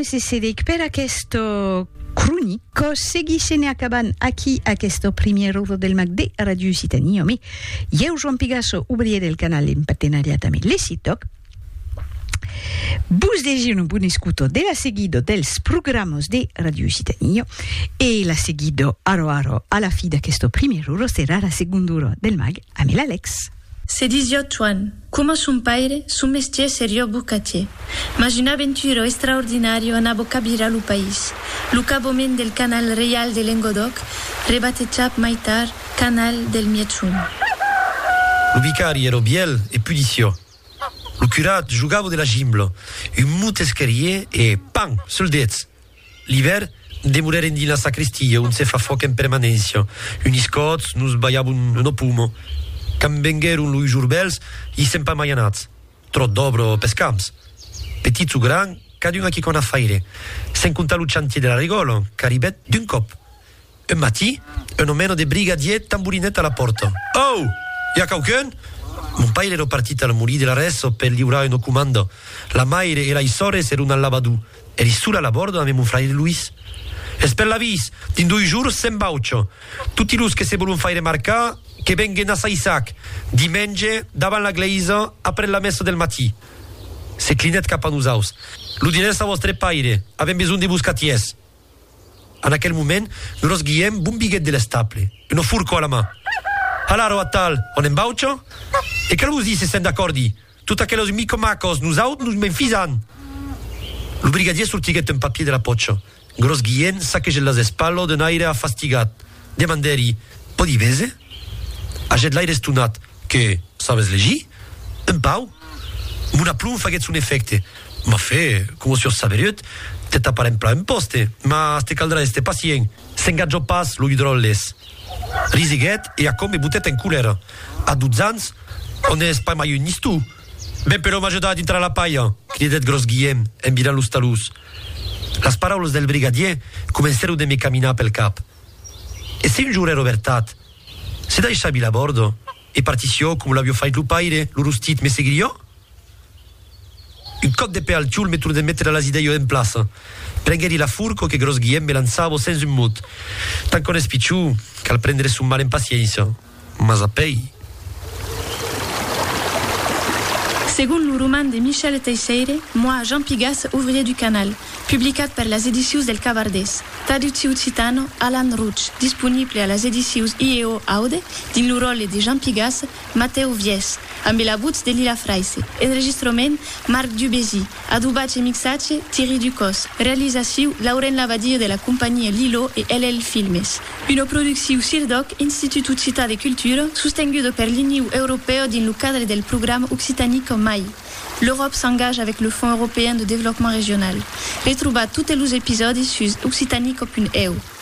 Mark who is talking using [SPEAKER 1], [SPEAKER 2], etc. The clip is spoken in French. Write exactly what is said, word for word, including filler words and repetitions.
[SPEAKER 1] e sedec per questo cronico seguisce acabant aquí a questo primo del Mag de Radio Occitanie. Mais eu Joan Pigasso, ouvrier del canal en partenariat amb l'Ecitoc. Vos deseo un buon ascolto della seguido dels programas de Radio Occitanie e la seguido aro aro alla fine di questo primo oro sarà la seconda ora del Mag amb l'Alex.
[SPEAKER 2] C'est dix-huit ans. Come son père, son métier seria bucatier. Mais une aventure extraordinaire anava capire lo país. Lo caboment del canal reial de Languedoc, rebatejat mai tard canal del Mietxun.
[SPEAKER 3] Lo vicari era biel e pudizio. Lo curat giocava della gimblo, un mut escarier e pam, sul dez. L'hiver, demureren di la sacristia, un se fa foc in permanenza. Un iscots, nu sbaiava un, un opumo. Cam venguerun lui jurbels, i sempre maianats. Trot dobro pescams. Petit su gran, cadun chi con affaire. Sen conta lo chantier della regolo, caribet d'un cop. Un matì, un omeno de brigadier tamburinetta alla porta. Oh, y a qualcun? Mon père era partito al morì dell'arresto per livrare un comando. La madre e la sores erano al lavadù. Eri solo a bordo avevamo un fratello Luis. E per la vis, in due giorni sem baucio. Tutti los che se vogliono fare marcare, che vengono a Saisac, di menge, davanti la glaise, après la messa del mattino. Se clinet capanusaus. L'udinenza vostre paire, avem bisogno di buscaties. En aquel moment, nos guiem un biguet de l'estable, uno furco a la mà. Allora, tal, on en baucho? E che vos dice sen d'accordi? Tutti aquellos micomacos, nous out, nous menfisan. Lo brigadier sortighet un papier de la poccio. Gros guien saquege las espallo d'un aire affastigat. Demanderi, po di vese? Aget l'aire stunat, che, sabes legi? Un pau? Una plum faguet un effecte. Ma fe, come si o saveriut, te tapare en pla un poste, ma te caldrà este pacient. S'engaggio pas lo hidrolles. Risiguet e a come butet en culera. A douze ans, on es pas mai un nistu. Ben però m'ajuda dintre la paia, cridet Gros Guillem, en mirant los talús. Las paraules del brigadier comenceru de me caminar pel cap. E se un giur ero vertat, se deixavi a bordo e partició com l'avio fait lo paire, lo rustit me seguirio? Un cop de pe al ciul me de mettere las ideio en plaça. Prengheri la furco che Gros Guillem me lanzavo senza un mut. Tant con es picciu, cal prendere sun mal en paciència. Ma sapei.
[SPEAKER 2] Según le roman de Michel Teixeira, moi, Jean Pigas, ouvrier du canal, publicat par las Edicions del Cavardès. Traducció occitano, Alan Ruch, disponible a las Edicions I E O Aude, din lo rol de Jean Pigas, Mateu Vies, amb la voz de Lila Fraisse. Enregistrament, Marc Dubézy. Adubatge e mixatge, Thierry Ducos. Realització, Lauren Lavadier de la compagnie Lilo e L L Filmes. Una producció Sirdoc, Institut Occità de Cultura, sostenguda per l'Unió Europea din lo cadre del programme Occitanique M A I. L'Europe s'engage avec le Fonds européen de développement régional. Retrouvez tous les épisodes sur occitanique point e u.